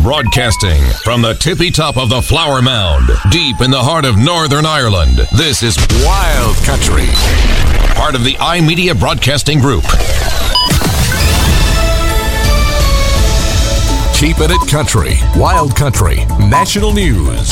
Broadcasting from the tippy top of the Flower Mound, deep in the heart of Northern Ireland. This is Wild Country, part of the iMedia Broadcasting Group. Keeping it country. Wild Country. National News.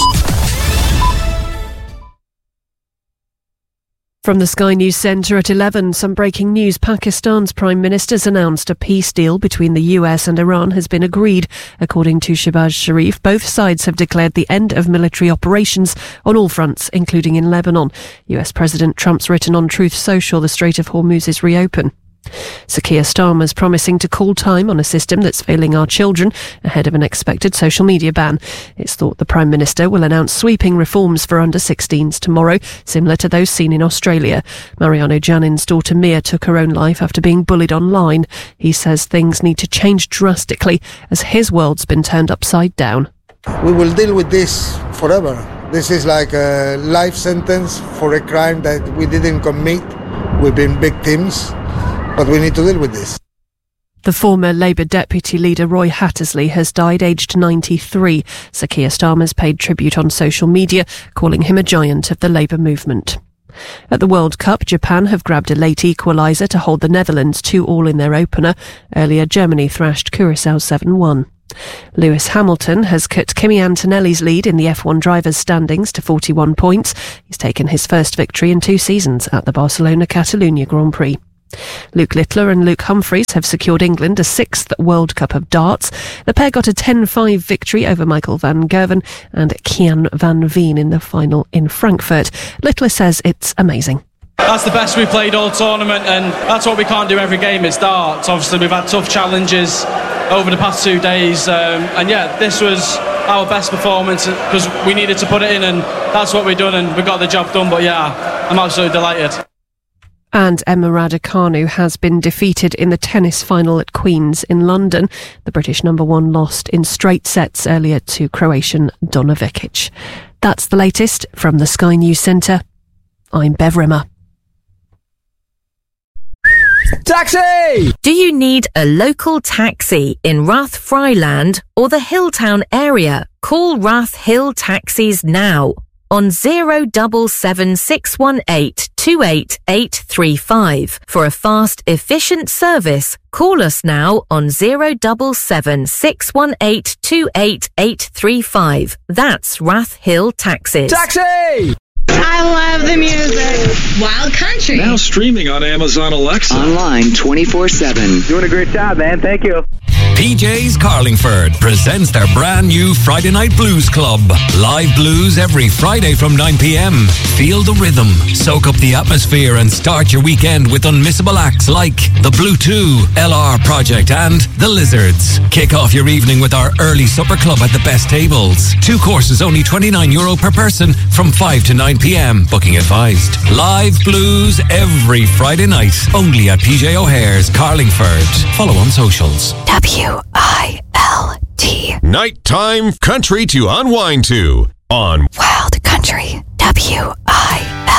From the Sky News Centre at 11, some breaking news. Pakistan's Prime Minister's announced a peace deal between the US and Iran has been agreed. According to Shehbaz Sharif, both sides have declared the end of military operations on all fronts, including in Lebanon. US President Trump's written on Truth Social the Strait of Hormuz is reopened. Sir Keir Starmer's promising to call time on a system that's failing our children ahead of an expected social media ban. It's thought the Prime Minister will announce sweeping reforms for under-16s tomorrow, similar to those seen in Australia. Mariano Janin's daughter Mia took her own life after being bullied online. He says things need to change drastically as his world's been turned upside down. We will deal with this forever. This is like a life sentence for a crime that we didn't commit. We've been victims. But we need to deal with this. The former Labour Deputy Leader Roy Hattersley has died aged 93. Sir Keir Starmer's paid tribute on social media, calling him a giant of the Labour movement. At the World Cup, Japan have grabbed a late equaliser to hold the Netherlands 2-2 in their opener. Earlier, Germany thrashed Curaçao 7-1. Lewis Hamilton has cut Kimi Antonelli's lead in the F1 drivers' standings to 41 points. He's taken his first victory in 2 seasons at the Barcelona-Catalunya Grand Prix. Luke Littler and Luke Humphries have secured England a 6th World Cup of darts. The pair got a 10-5 victory over Michael van Gerwen and Kian van Veen in the final in Frankfurt. Littler says it's amazing. That's the best we've played all tournament, and that's what we can't do every game, it's darts. Obviously we've had tough challenges over the past 2 days, and yeah, this was our best performance because we needed to put it in, and that's what we've done, and we got the job done. But yeah, I'm absolutely delighted. And Emma Raducanu has been defeated in the tennis final at Queen's in London. The British number 1 lost in straight sets earlier to Croatian Donna Vekic. That's the latest from the Sky News Centre. I'm Bev Rimmer. Taxi! Do you need a local taxi in Rathfryland or the Hilltown area? Call Rath Hill Taxis now on 077 618 28835. For a fast, efficient service, call us now on 077 618 28835. That's Rath Hill Taxis. Taxi! I love the music. Wild Country. Now streaming on Amazon Alexa. Online 24/7. Doing a great job, man. Thank you. PJ's Carlingford presents their brand new Friday Night Blues Club. Live blues every Friday from 9 p.m. Feel the rhythm, soak up the atmosphere and start your weekend with unmissable acts like The Blue 2, LR Project and The Lizards. Kick off your evening with our early supper club at the best tables. 2 courses only €29 per person from 5 to 9 p.m. Booking advised. Live blues every Friday night only at PJ O'Hare's Carlingford. Follow on socials. WILD. Nighttime country to unwind to on Wild Country. WILD.